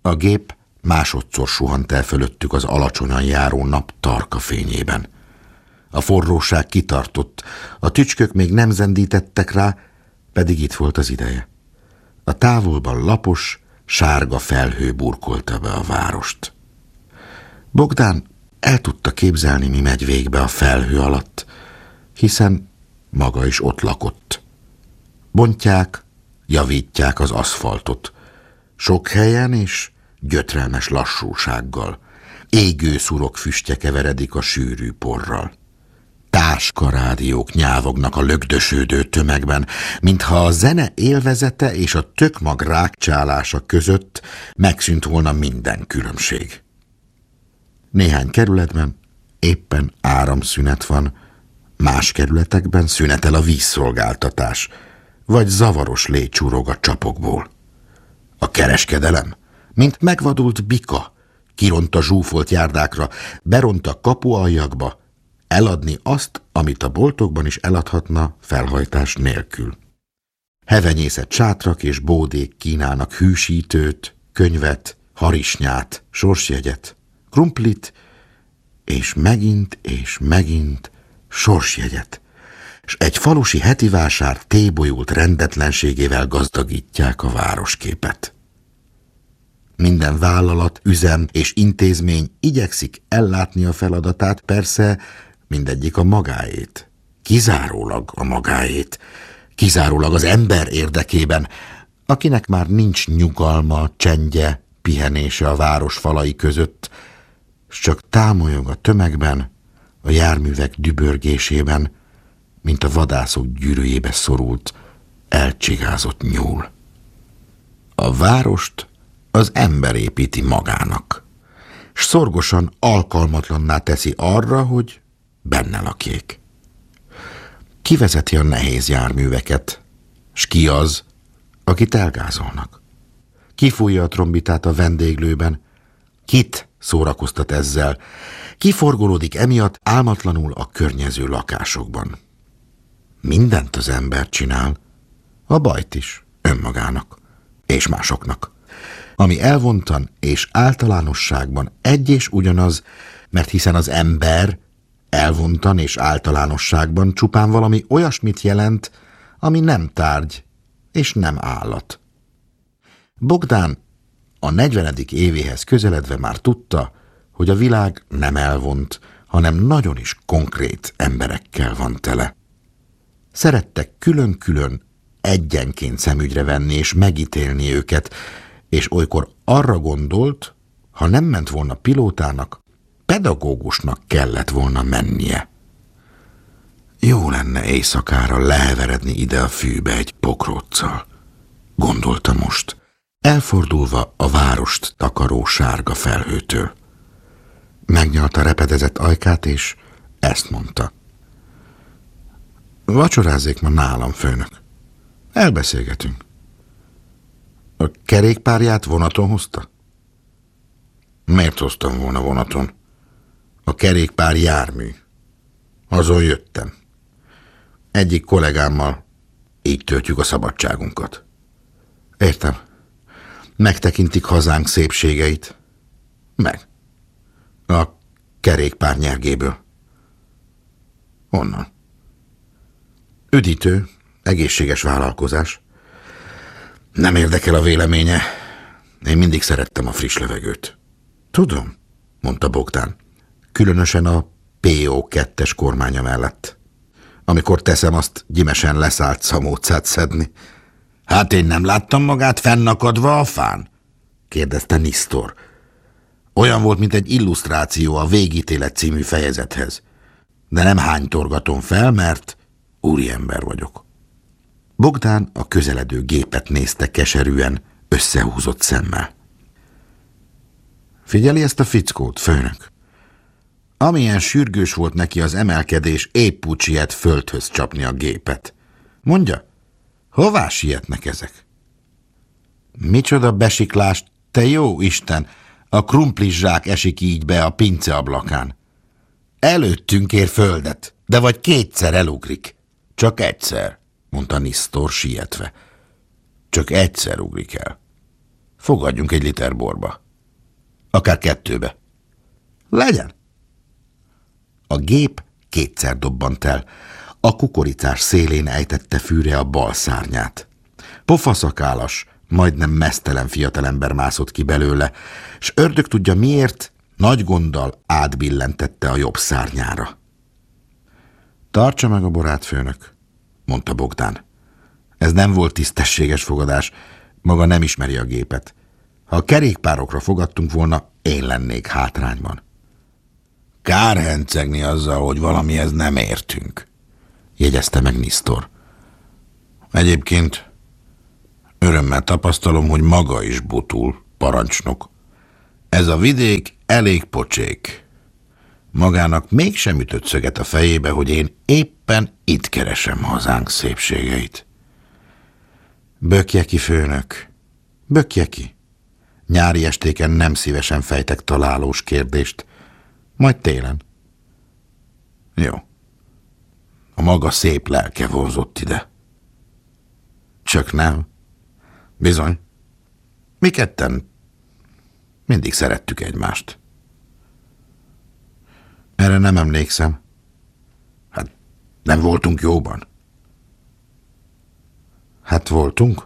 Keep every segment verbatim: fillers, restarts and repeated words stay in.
A gép másodszor suhant el fölöttük az alacsonyan járó nap tarka fényében. A forróság kitartott, a tücskök még nem zendítettek rá, pedig itt volt az ideje. A távolban lapos, sárga felhő burkolta be a várost. Bogdán el tudta képzelni, mi megy végbe a felhő alatt, hiszen maga is ott lakott. Bontják, javítják az aszfaltot, sok helyen és gyötrelmes lassúsággal. Égő szurok füstje keveredik a sűrű porral. Táskarádiók nyávognak a lögdösödő tömegben, mintha a zene élvezete és a tökmag rákcsálása között megszűnt volna minden különbség. Néhány kerületben éppen áramszünet van, más kerületekben szünetel a vízszolgáltatás, vagy zavaros lécsúrog a csapokból. A kereskedelem, mint megvadult bika, kiront a zsúfolt járdákra, beront a kapualjakba, eladni azt, amit a boltokban is eladhatna felhajtás nélkül. Hevenyészet sátrak és bódék kínálnak hűsítőt, könyvet, harisnyát, sorsjegyet, krumplit, és megint és megint sorsjegyet, s egy falusi heti vásár tébolyult rendetlenségével gazdagítják a városképet. Minden vállalat, üzem és intézmény igyekszik ellátni a feladatát, persze mindegyik a magáét, kizárólag a magáét, kizárólag az ember érdekében, akinek már nincs nyugalma, csendje, pihenése a város falai között, s csak támolyog a tömegben, a járművek dübörgésében, mint a vadászok gyűrűjébe szorult, elcsigázott nyúl. A várost az ember építi magának, s szorgosan alkalmatlanná teszi arra, hogy benne lakjék. Ki vezeti a nehéz járműveket, s ki az, akit elgázolnak? Ki fújja a trombitát a vendéglőben? Kit szórakoztat ezzel? Ki forgolódik emiatt álmatlanul a környező lakásokban? Mindent az ember csinál, a bajt is önmagának és másoknak. Ami elvontan és általánosságban egy és ugyanaz, mert hiszen az ember elvontan és általánosságban csupán valami olyasmit jelent, ami nem tárgy és nem állat. Bogdán a negyvenedik évéhez közeledve már tudta, hogy a világ nem elvont, hanem nagyon is konkrét emberekkel van tele. Szerettek külön-külön egyenként szemügyre venni és megítélni őket, és olykor arra gondolt, ha nem ment volna pilótának, pedagógusnak kellett volna mennie. Jó lenne éjszakára leheveredni ide a fűbe egy pokróccal, gondolta most, elfordulva a várost takaró sárga felhőtől. Megnyalta repedezett ajkát, és ezt mondta. Vacsorázzék ma nálam, főnök. Elbeszélgetünk. A kerékpárját vonaton hozta? Miért hoztam volna vonaton? A kerékpár jármű. Azon jöttem. Egyik kollégámmal így töltjük a szabadságunkat. Értem. Megtekintik hazánk szépségeit. Meg. A kerékpár nyergéből. Honnan? Üdítő, egészséges vállalkozás. Nem érdekel a véleménye. Én mindig szerettem a friss levegőt. Tudom, mondta Bogdán. Különösen a pé o kettes kormánya mellett. Amikor teszem, azt gyimesen leszállt szamócát szedni. Hát én nem láttam magát fennakadva a fán? Kérdezte Nisztor. Olyan volt, mint egy illusztráció a Végítélet című fejezethez. De nem hánytorgatom fel, mert úriember vagyok. Bogdán a közeledő gépet nézte keserűen, összehúzott szemmel. Figyeli ezt a fickót, főnök? Amilyen sürgős volt neki az emelkedés, épp úgy siet földhöz csapni a gépet. Mondja, hová sietnek ezek? Micsoda besiklást, te jó Isten! A krumplizsák esik így be a pince ablakán. Előttünk ér földet, de vagy kétszer elugrik. Csak egyszer, mondta Nisztor sietve. Csak egyszer ugrik el. Fogadjunk egy liter borba. Akár kettőbe. Legyen. A gép kétszer dobbant el. A kukoricás szélén ejtette fűre a bal szárnyát. Pofaszakálas, majdnem meztelen fiatalember mászott ki belőle, s ördög tudja miért, nagy gonddal átbillentette a jobb szárnyára. Tartsa meg a borát, főnök, mondta Bogdán. Ez nem volt tisztességes fogadás, maga nem ismeri a gépet. Ha a kerékpárokra fogadtunk volna, én lennék hátrányban. Kár hencegni azzal, hogy valamihez nem értünk, jegyezte meg Nisztor. Egyébként örömmel tapasztalom, hogy maga is butul, parancsnok. Ez a vidék elég pocsék. Magának mégsem ütött szöget a fejébe, hogy én éppen itt keresem hazánk szépségeit. Bökje ki, főnök, bökje ki. Nyári estéken nem szívesen fejtek találós kérdést, majd télen. Jó. A maga szép lelke vonzott ide. Csak nem. Bizony. Mi ketten mindig szerettük egymást. Erre nem emlékszem. Hát nem voltunk jóban. Hát voltunk?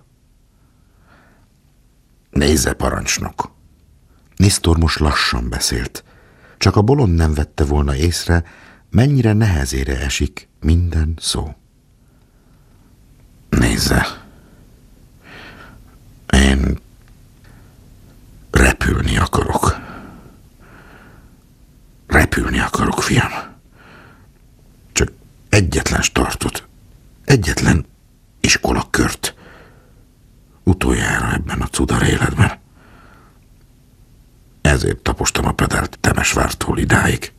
Nézze, parancsnok. Nisztor most lassan beszélt. Csak a bolond nem vette volna észre, mennyire nehezére esik minden szó. Nézze. Én repülni akarok. Repülni akarok, fiam. Csak egyetlen startot, egyetlen iskolakört. Utoljára ebben a cudar életben. Ezért tapostam a pedált Temesvártól idáig.